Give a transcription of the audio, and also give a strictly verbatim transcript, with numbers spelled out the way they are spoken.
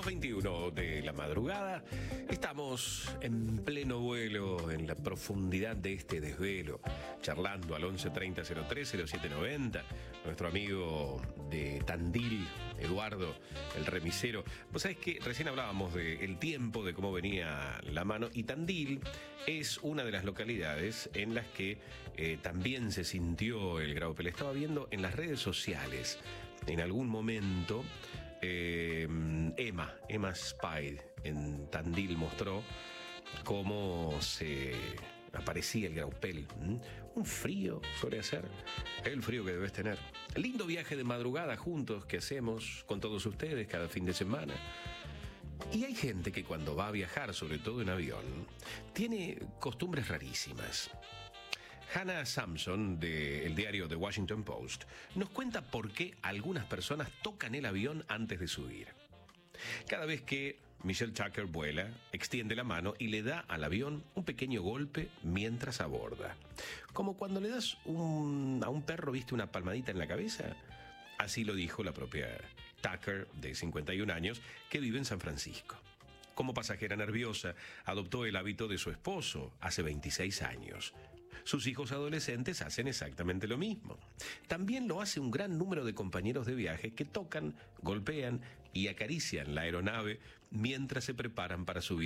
veintiuno de la madrugada. Estamos en pleno vuelo, en la profundidad de este desvelo, charlando al once treinta cero tres cero siete noventa. Nuestro amigo de Tandil, Eduardo, el remisero. Vos sabés que recién hablábamos del tiempo, de cómo venía la mano, y Tandil es una de las localidades en las que eh, también se sintió el graupel. Estaba viendo en las redes sociales, en algún momento, eh, Emma, Emma Spide en Tandil mostró cómo se aparecía el graupel. ¿Mm? Un frío suele hacer, el frío que debes tener. Lindo viaje de madrugada juntos que hacemos con todos ustedes cada fin de semana. Y hay gente que cuando va a viajar, sobre todo en avión, tiene costumbres rarísimas. Hannah Sampson, del diario The Washington Post, nos cuenta por qué algunas personas tocan el avión antes de subir. Cada vez que Michelle Tucker vuela, extiende la mano y le da al avión un pequeño golpe mientras aborda. Como cuando le das un, a un perro, ¿viste?, una palmadita en la cabeza. Así lo dijo la propia Tucker, de cincuenta y un años, que vive en San Francisco. Como pasajera nerviosa, adoptó el hábito de su esposo hace veintiséis años. Sus hijos adolescentes hacen exactamente lo mismo. También lo hace un gran número de compañeros de viaje que tocan, golpean y acarician la aeronave mientras se preparan para subir